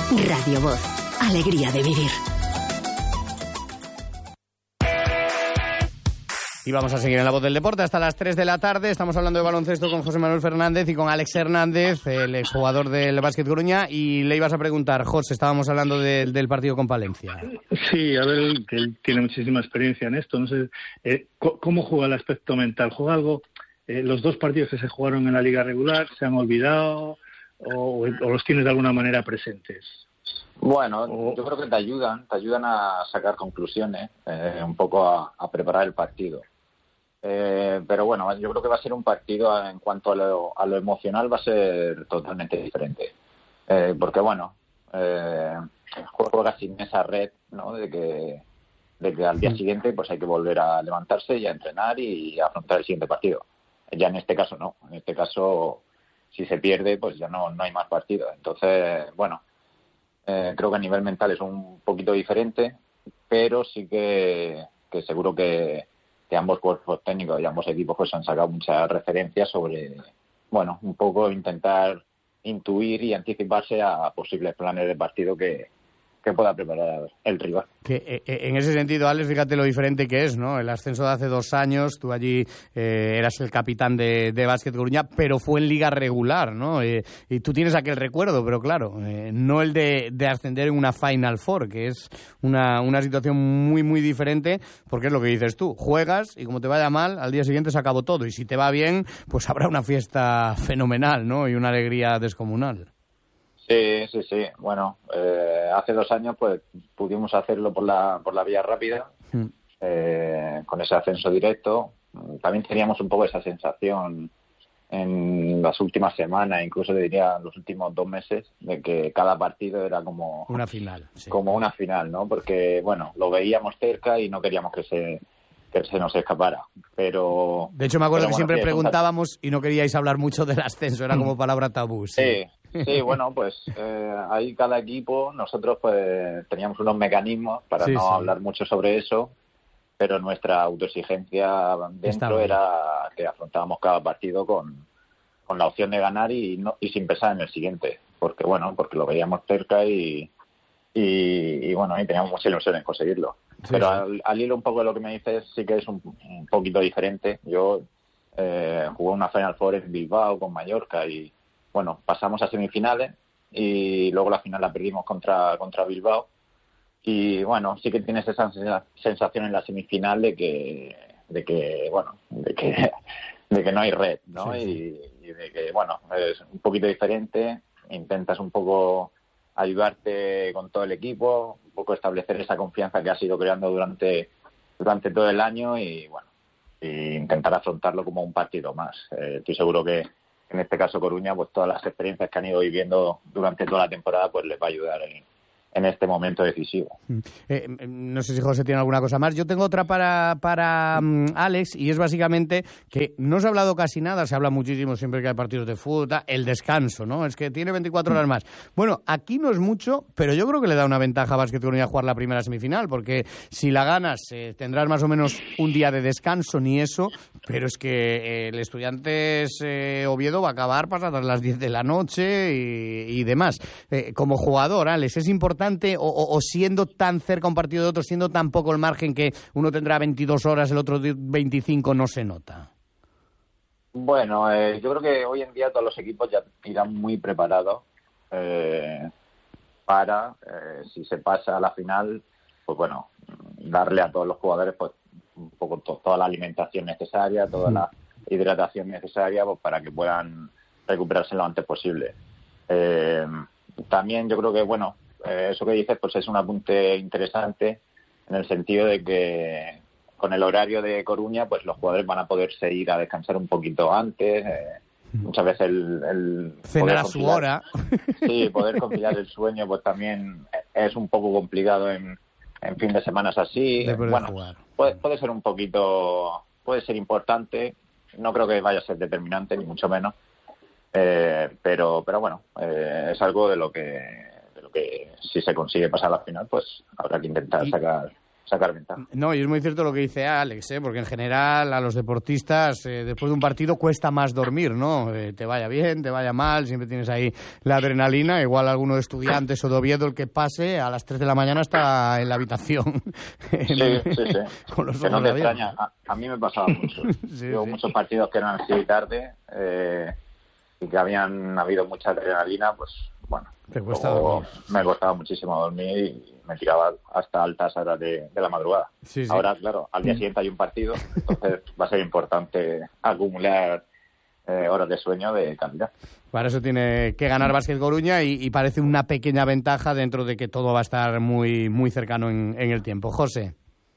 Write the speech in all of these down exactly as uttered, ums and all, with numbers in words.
Radio Voz. Alegría de vivir. Y vamos a seguir en La Voz del Deporte hasta las tres de la tarde. Estamos hablando de baloncesto con José Manuel Fernández y con Alex Hernández, el exjugador del Básquet Coruña. Y le ibas a preguntar, José, estábamos hablando de, del partido con Palencia. Sí, a ver, que él tiene muchísima experiencia en esto. No sé, eh, ¿cómo juega el aspecto mental? ¿Juega algo? Eh, ¿Los dos partidos que se jugaron en la liga regular se han olvidado o, o los tienes de alguna manera presentes? Bueno, o... yo creo que te ayudan, te ayudan a sacar conclusiones, eh, un poco a, a preparar el partido. Eh, pero bueno, yo creo que va a ser un partido en cuanto a lo, a lo emocional va a ser totalmente diferente, eh, porque bueno, eh, juega sin esa red, ¿no? De que, de que al día siguiente pues hay que volver a levantarse y a entrenar y a afrontar el siguiente partido. Ya en este caso no, en este caso si se pierde pues ya no, no hay más partido. Entonces, bueno, eh, creo que a nivel mental es un poquito diferente, pero sí que, que seguro que que ambos cuerpos técnicos y ambos equipos pues han sacado muchas referencias sobre, bueno, un poco intentar intuir y anticiparse a posibles planes de partido que, que pueda preparar el rival. Que eh, en ese sentido, Alex, fíjate lo diferente que es, ¿no? El ascenso de hace dos años, tú allí eh, eras el capitán de, de Básquet Coruña, pero fue en liga regular, ¿no? Eh, y tú tienes aquel recuerdo, pero claro, eh, no el de, de ascender en una Final Four, que es una, una situación muy, muy diferente, porque es lo que dices tú, juegas y como te vaya mal, al día siguiente se acabó todo, y si te va bien, pues habrá una fiesta fenomenal, ¿no? Y una alegría descomunal. Sí, sí, sí. Bueno, eh, hace dos años pues pudimos hacerlo por la por la vía rápida, mm. eh, con ese ascenso directo. También teníamos un poco esa sensación en las últimas semanas, incluso te diría los últimos dos meses, de que cada partido era como una final, sí. como una final, ¿no? Porque bueno, lo veíamos cerca y no queríamos que se que se nos escapara, pero... De hecho, me acuerdo que bueno, siempre sí, preguntábamos y no queríais hablar mucho del ascenso, era como palabra tabú. Sí, sí, sí bueno, pues eh, ahí cada equipo, nosotros pues teníamos unos mecanismos para sí, no sí. hablar mucho sobre eso, pero nuestra autoexigencia dentro era que afrontábamos cada partido con, con la opción de ganar y, no, y sin pensar en el siguiente, porque bueno, porque lo veíamos cerca y, y, y bueno, y teníamos mucha ilusión en conseguirlo. Sí, pero al, al hilo un poco de lo que me dices, sí que es un, un poquito diferente. Yo eh, jugué una Final Four en Bilbao con Mallorca y, bueno, pasamos a semifinales y luego la final la perdimos contra contra Bilbao. Y, bueno, sí que tienes esa sensación en la semifinal de que, de que bueno, de que, de que no hay red, ¿no? Sí, sí. Y, y de que, bueno, es un poquito diferente. Intentas un poco ayudarte con todo el equipo, un poco establecer esa confianza que has ido creando durante durante todo el año y bueno, y intentar afrontarlo como un partido más. Eh, estoy seguro que en este caso Coruña, pues todas las experiencias que han ido viviendo durante toda la temporada, pues les va a ayudar en, en este momento decisivo. Eh, no sé si José tiene alguna cosa más. Yo tengo otra para, para um, Alex, y es básicamente que no se ha hablado casi nada, se habla muchísimo siempre que hay partidos de fútbol, el descanso, ¿no? Es que tiene veinticuatro horas más. Bueno, aquí no es mucho, pero yo creo que le da una ventaja a Básquet Coruña jugar la primera semifinal, porque si la ganas eh, tendrás más o menos un día de descanso, ni eso, pero es que eh, el Estudiantes eh, Oviedo va a acabar pasadas las diez de la noche y, y demás. Eh, como jugador, Alex, ¿es importante O, o, o siendo tan cerca un partido de otro, siendo tan poco el margen que uno tendrá veintidós horas, el otro veinticinco, no se nota? Bueno, eh, yo creo que hoy en día todos los equipos ya irán muy preparados eh, para, eh, si se pasa a la final, pues bueno, darle a todos los jugadores pues un poco to- toda la alimentación necesaria, toda la hidratación necesaria pues, para que puedan recuperarse lo antes posible. Eh, también yo creo que, bueno, Eh, eso que dices pues es un apunte interesante en el sentido de que con el horario de Coruña pues los jugadores van a poderse ir a descansar un poquito antes, eh, muchas veces el, el cenar a su hora, sí, poder conciliar el sueño pues también es un poco complicado en, en fin de semana así. Bueno, puede, puede ser un poquito, puede ser importante, no creo que vaya a ser determinante ni mucho menos, eh, pero pero bueno, eh, es algo de lo que que si se consigue pasar a la final, pues habrá que intentar y, sacar sacar ventaja. No, y es muy cierto lo que dice Alex, ¿eh? Porque en general a los deportistas eh, después de un partido cuesta más dormir, ¿no? Eh, te vaya bien, te vaya mal, siempre tienes ahí la adrenalina. Igual alguno de Estudiantes o de Oviedo, el que pase, a las tres de la mañana está en la habitación. en, sí, sí, sí. Con los que no ojos te extraña. A, a mí me pasaba mucho. sí, Yo sí. muchos partidos que eran así tarde eh, y que habían habido mucha adrenalina, pues bueno, te cuesta dormir. Me costaba muchísimo dormir y me tiraba hasta altas horas de, de la madrugada. Sí, sí. Ahora, claro, al día siguiente hay un partido, entonces va a ser importante acumular eh, horas de sueño de calidad. Para eso tiene que ganar Básquet Coruña y, y parece una pequeña ventaja dentro de que todo va a estar muy, muy cercano en, en el tiempo. José.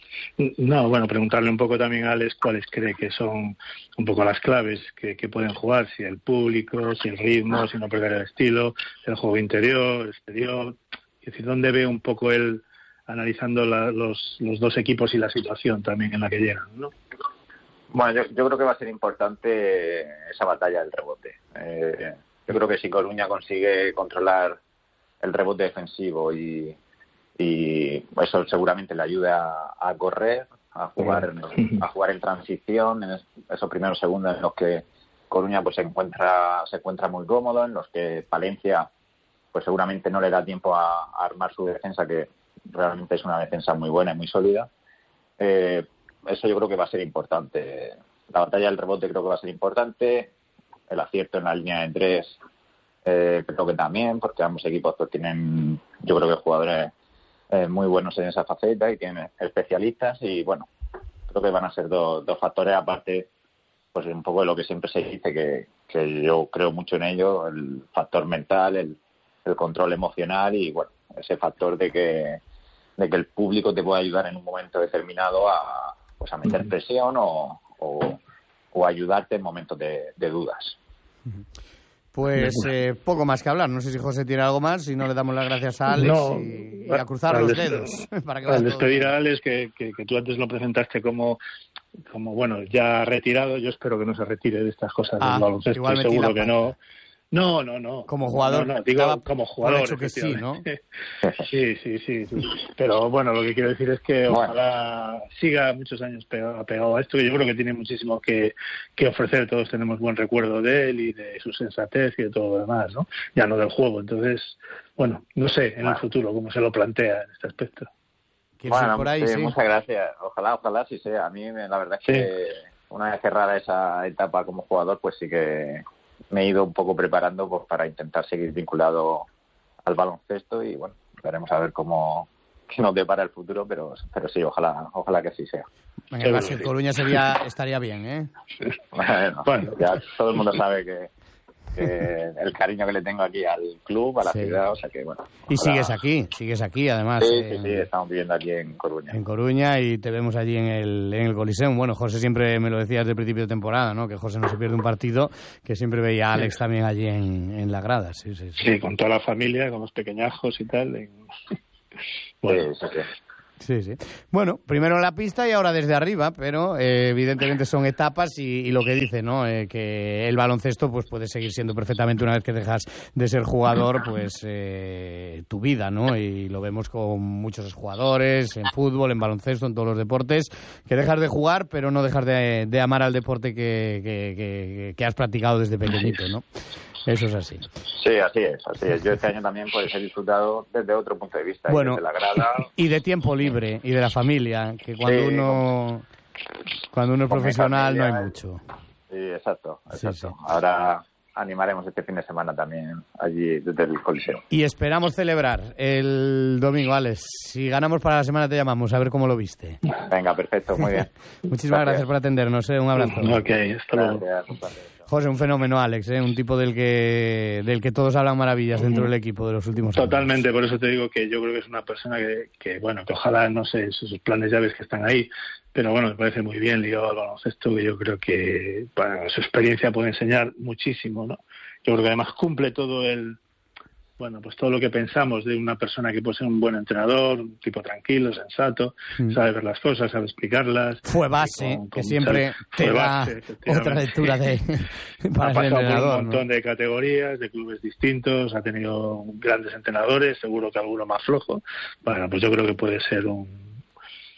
No, bueno, preguntarle un poco también a Alex cuáles cree que son un poco las claves que, que pueden jugar, si el público, si el ritmo, si no perder el estilo, el juego interior, exterior, es decir, dónde ve un poco él analizando la, los, los dos equipos y la situación también en la que llegan, ¿no? Bueno, yo, yo creo que va a ser importante esa batalla del rebote. Eh, yo creo que si Coruña consigue controlar el rebote defensivo y y eso seguramente le ayuda a, a correr, a jugar, a jugar en transición, en esos primeros segundos en los que Coruña pues se encuentra se encuentra muy cómodo, en los que Palencia pues seguramente no le da tiempo a, a armar su defensa, que realmente es una defensa muy buena y muy sólida. Eh, eso yo creo que va a ser importante. La batalla del rebote creo que va a ser importante, el acierto en la línea de tres eh, creo que también, porque ambos equipos pues tienen, yo creo que jugadores Eh, muy buenos en esa faceta y tienen especialistas y bueno, creo que van a ser dos, dos factores, aparte pues un poco de lo que siempre se dice, que, que yo creo mucho en ello, el factor mental, el, el control emocional y bueno, ese factor de que de que el público te pueda ayudar en un momento determinado a pues a meter presión o, o, o ayudarte en momentos de, de dudas. Pues eh, poco más que hablar. No sé si José tiene algo más, si no le damos las gracias a Alex no, y, y a cruzar los dedos. Para que al despedir a Alex, que, que, que tú antes lo presentaste como, como, bueno, ya retirado, yo espero que no se retire de estas cosas ah, del baloncesto, seguro que no. No, no, no. Como jugador. No, no, digo como jugador. Por hecho que sí, ¿no? sí, sí, sí, sí. Pero bueno, lo que quiero decir es que bueno, ojalá siga muchos años pegado, pegado a esto, que yo creo que tiene muchísimo que, que ofrecer. Todos tenemos buen recuerdo de él y de su sensatez y de todo lo demás, ¿no? Ya no del juego. Entonces, bueno, no sé en bueno. el futuro cómo se lo plantea en este aspecto. Bueno, por ahí, sí, sí. Muchas gracias. Ojalá, ojalá sí sea. A mí la verdad es que sí. Una vez cerrada esa etapa como jugador, pues sí que me he ido un poco preparando pues, para intentar seguir vinculado al baloncesto y bueno, veremos a ver cómo qué nos depara el futuro, pero pero sí, ojalá ojalá que así sea. En el Básquet Coruña sería, estaría bien, ¿eh? Bueno, bueno, ya todo el mundo sabe que, que el cariño que le tengo aquí al club, a la sí. ciudad, o sea que bueno. Y ojalá... sigues aquí, sigues aquí además. Sí, eh, sí, sí, estamos viviendo aquí en Coruña. En Coruña y te vemos allí en el, en el Coliseum. Bueno, José siempre me lo decía desde el principio de temporada, ¿no? Que José no se pierde un partido, que siempre veía a Alex sí. también allí en, en la grada. Sí, sí, sí. Sí, con toda la familia, con los pequeñajos y tal. Y... Bueno, sí, sí. Sí, sí. Bueno, primero en la pista y ahora desde arriba, pero eh, evidentemente son etapas y, y lo que dice, ¿no? Eh, que el baloncesto pues puede seguir siendo perfectamente, una vez que dejas de ser jugador, pues eh, tu vida, ¿no? Y lo vemos con muchos jugadores, en fútbol, en baloncesto, en todos los deportes, que dejas de jugar, pero no dejas de, de amar al deporte que, que, que, que has practicado desde pequeñito, ¿no? Eso es así. Sí, así es, así es. Yo este año también pues he disfrutado desde otro punto de vista, bueno, desde la grada. Y de tiempo libre y de la familia, que cuando sí, uno cuando uno es profesional familia, no hay mucho. Sí, exacto, exacto. Sí, sí. Ahora animaremos este fin de semana también allí desde el Coliseo. Y esperamos celebrar el domingo, Alex. Si ganamos para la semana te llamamos, a ver cómo lo viste. Venga, perfecto, muy bien. Muchísimas gracias. gracias por atendernos, ¿eh? Un abrazo. Ok, hasta luego. Gracias, José, un fenómeno, Alex, ¿eh? Un tipo del que del que todos hablan maravillas dentro del equipo de los últimos años. Totalmente, por eso te digo que yo creo que es una persona que, que bueno, que ojalá, no sé, sus planes ya ves que están ahí, pero bueno, me parece muy bien ligado al baloncesto, que yo creo que para su experiencia puede enseñar muchísimo, ¿no? Yo creo que además cumple todo el, bueno, pues todo lo que pensamos de una persona que puede ser un buen entrenador, un tipo tranquilo, sensato, mm. sabe ver las cosas, sabe explicarlas. Fue base, con, con que siempre te da otra lectura de para ha pasado el entrenador, por un montón ¿no? de categorías, de clubes distintos, ha tenido grandes entrenadores, seguro que alguno más flojo. Bueno, pues yo creo que puede ser un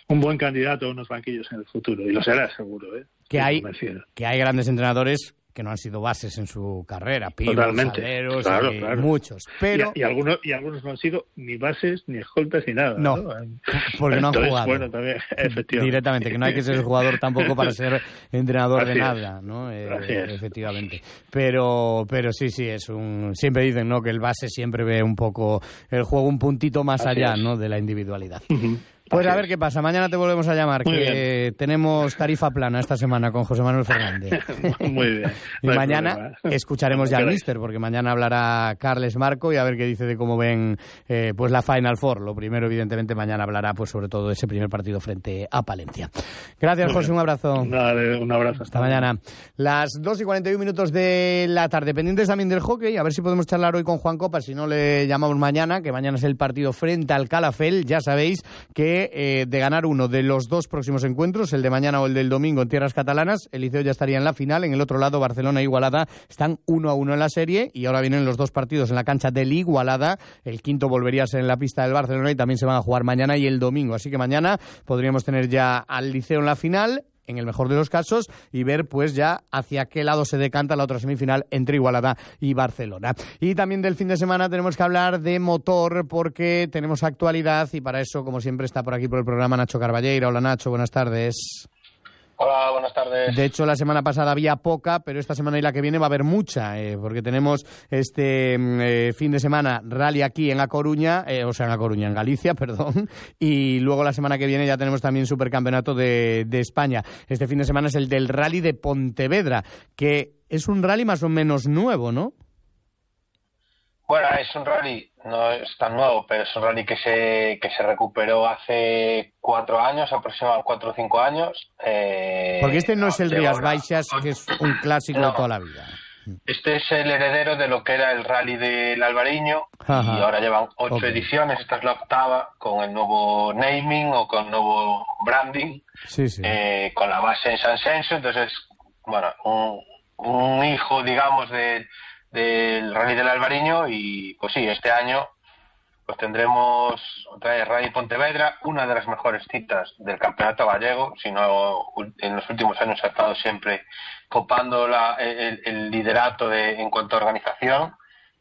un buen candidato a unos banquillos en el futuro, y lo será seguro, ¿eh? Que hay, que hay grandes entrenadores que no han sido bases en su carrera, Pibos, Saleros, claro, y claro. muchos, pero y, y algunos y algunos no han sido ni bases, ni escoltas, ni nada. No, ¿no? porque no han Entonces, jugado. Bueno, también, efectivamente. Directamente, que no hay que ser jugador tampoco para ser entrenador Así de es. nada, ¿no? Eh, Así es. Efectivamente. Pero, pero sí, sí, es un. Siempre dicen, ¿no? Que el base siempre ve un poco el juego un puntito más Así allá, es. ¿no? De la individualidad. Uh-huh. Pues Así a ver es. qué pasa. Mañana te volvemos a llamar, Muy que bien. tenemos tarifa plana esta semana con José Manuel Fernández. Muy bien. Y No hay mañana problema. escucharemos ya al Queráis. míster, porque mañana hablará Carles Marco y a ver qué dice de cómo ven eh, pues la Final Four. Lo primero, evidentemente, mañana hablará pues sobre todo de ese primer partido frente a Palencia. Gracias, Muy José, bien. un abrazo. Dale, un abrazo. Hasta mañana. Las dos y cuarenta y un minutos de la tarde. Pendientes también del hockey. A ver si podemos charlar hoy con Juan Copa. Si no, le llamamos mañana, que mañana es el partido frente al Calafell. Ya sabéis que eh, de ganar uno de los dos próximos encuentros, el de mañana o el del domingo en tierras catalanas, el Liceo ya estaría en la final. En el otro lado, Barcelona e Igualada están uno a uno en la serie. Y ahora vienen los dos partidos en la cancha del Igualada. El quinto volvería a ser en la pista del Barcelona y también se van a jugar mañana y el domingo. Así que mañana podríamos tener ya al Liceo en la final, en el mejor de los casos, y ver pues ya hacia qué lado se decanta la otra semifinal entre Igualada y Barcelona. Y también del fin de semana tenemos que hablar de motor, porque tenemos actualidad, y para eso, como siempre, está por aquí por el programa Nacho Carballeira. Hola, Nacho, buenas tardes. Hola, buenas tardes. De hecho, la semana pasada había poca, pero esta semana y la que viene va a haber mucha, eh, porque tenemos este eh, fin de semana rally aquí en A Coruña, eh, o sea, en A Coruña, en Galicia, perdón, y luego la semana que viene ya tenemos también Supercampeonato de, de España. Este fin de semana es el del rally de Pontevedra, que es un rally más o menos nuevo, ¿no? Bueno, es un rally, no es tan nuevo, pero es un rally que se que se recuperó hace cuatro años, aproximadamente cuatro o cinco años. Eh, Porque este no es el lleva Rías una- Baixas, que es un clásico No. de toda la vida. Este es el heredero de lo que era el rally del Albariño. Ajá. Y ahora llevan ocho Ok. ediciones, esta es la octava, con el nuevo naming o con el nuevo branding, Sí, sí. eh, con la base en San Senso. Entonces, bueno, un, un hijo, digamos, de del Rally del Albariño. Y pues sí, este año pues tendremos otra vez Rally Pontevedra, una de las mejores citas del campeonato gallego, si no en los últimos años ha estado siempre copando la, el, el liderato de, en cuanto a organización,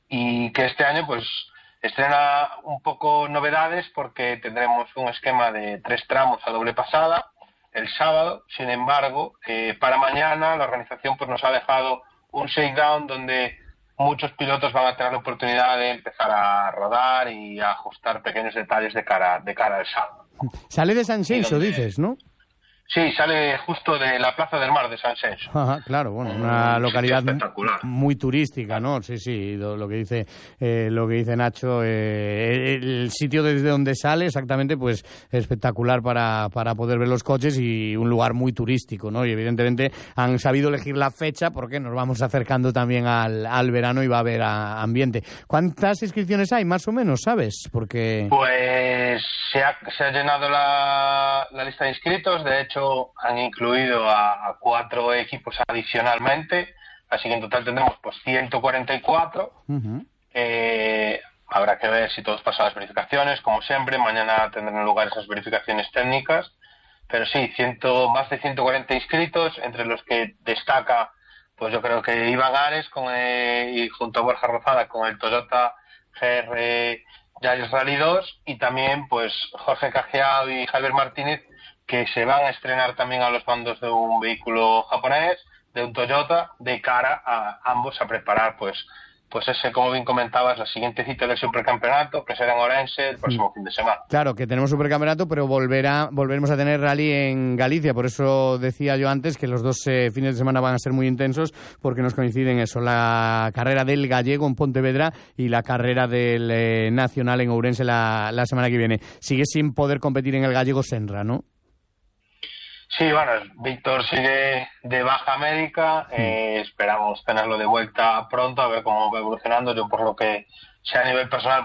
y que este año pues estrena un poco novedades, porque tendremos un esquema de tres tramos a doble pasada el sábado. Sin embargo, eh, para mañana la organización pues nos ha dejado un shakedown donde muchos pilotos van a tener la oportunidad de empezar a rodar y a ajustar pequeños detalles de cara de cara al sábado. Sale de San Senso, donde- dices, ¿no? Sí, sale justo de la Plaza del Mar de San Senso. Ajá, claro, bueno, una Un localidad sitio espectacular. muy turística, ¿no? Sí, sí, lo, lo que dice eh, lo que dice Nacho, eh, el sitio desde donde sale exactamente, pues espectacular para, para poder ver los coches, y un lugar muy turístico, ¿no? Y evidentemente han sabido elegir la fecha porque nos vamos acercando también al, al verano y va a haber a- ambiente. ¿Cuántas inscripciones hay, más o menos, sabes? Porque... Pues se ha, se ha llenado la, la lista de inscritos. De hecho, han incluido a, a cuatro equipos adicionalmente, así que en total tendremos pues ciento cuarenta y cuatro. Uh-huh. Eh, habrá que ver si todos pasan las verificaciones, como siempre. Mañana tendrán lugar esas verificaciones técnicas, pero sí, ciento, más de ciento cuarenta inscritos, entre los que destaca, pues yo creo que Iván Ares con el, y junto a Borja Rozada con el Toyota G R Yaris Rally dos, y también pues Jorge Cajiao y Javier Martínez, que se van a estrenar también a los mandos de un vehículo japonés, de un Toyota, de cara a ambos a preparar pues pues ese, como bien comentabas, la siguiente cita del Supercampeonato, que será en Orense el próximo fin de semana. Claro, que tenemos supercampeonato, pero volverá, volveremos a tener rally en Galicia. Por eso decía yo antes que los dos eh, fines de semana van a ser muy intensos, porque nos coinciden eso, la carrera del Gallego en Pontevedra y la carrera del eh, Nacional en Ourense la, la semana que viene. Sigue sin poder competir en el Gallego Senra, ¿no? Sí, bueno, Víctor sigue de baja médica, eh, esperamos tenerlo de vuelta pronto, a ver cómo va evolucionando. Yo, por lo que sea a nivel personal,